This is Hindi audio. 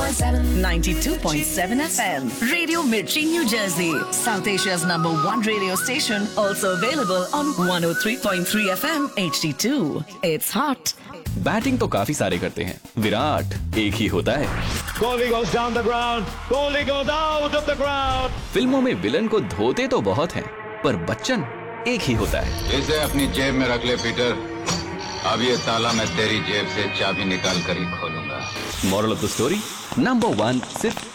92.7 FM. Radio Mirchi, New Jersey. South Asia's #1 radio station. Also available on 103.3 FM HD2. It's hot. Batting तो काफी सारे करते हैं, विराट एक ही होता है। Kohli goes down the ground. Kohli goes out of the ground. फिल्मों में विलन को धोते तो बहुत हैं, पर बच्चन एक ही होता है। इसे अपनी जेब में रख ले पीटर। अब ये ताला मैं तेरी जेब से चाबी निकाल कर ही खोलूंगा। Moral of the story, number 1 सिर्फ